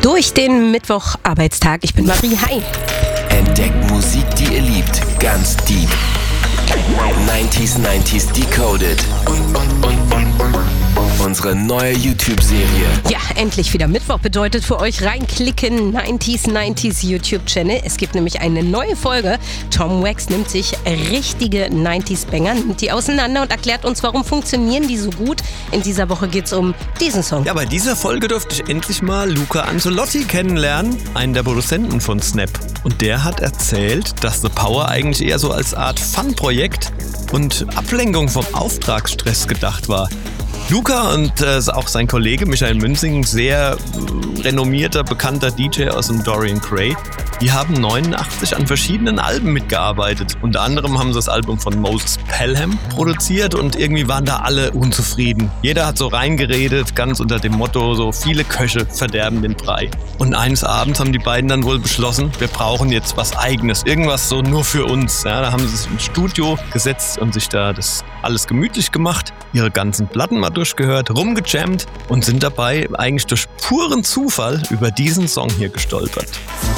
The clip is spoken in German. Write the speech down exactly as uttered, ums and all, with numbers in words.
durch den Mittwocharbeitstag. Ich bin Marie. Hi. Entdeckt Musik, die ihr liebt, ganz deep. neunziger neunzig Decoded. Unsere neue YouTube-Serie. Ja, endlich wieder Mittwoch bedeutet für euch reinklicken, neunziger neunzig YouTube-Channel. Es gibt nämlich eine neue Folge. Tom Wax nimmt sich richtige neunziger-Banger, nimmt die auseinander und erklärt uns, warum funktionieren die so gut. In dieser Woche geht es um diesen Song. Ja, bei dieser Folge durfte ich endlich mal Luca Ancelotti kennenlernen, einen der Produzenten von Snap. Und der hat erzählt, dass The Power eigentlich eher so als Art Fun-Projekt und Ablenkung vom Auftragsstress gedacht war. Luca und äh, auch sein Kollege Michael Münzing, sehr äh, renommierter, bekannter D J aus dem Dorian Gray, die haben neunundachtzig an verschiedenen Alben mitgearbeitet. Unter anderem haben sie das Album von Moses Pelham produziert und irgendwie waren da alle unzufrieden. Jeder hat so reingeredet, ganz unter dem Motto, so viele Köche verderben den Brei. Und eines Abends haben die beiden dann wohl beschlossen, wir brauchen jetzt was Eigenes, irgendwas so nur für uns. Ja, da haben sie sich ins Studio gesetzt und sich da das alles gemütlich gemacht, ihre ganzen Platten mal durchgehört, rumgejammt und sind dabei eigentlich durch puren Zufall über diesen Song hier gestolpert.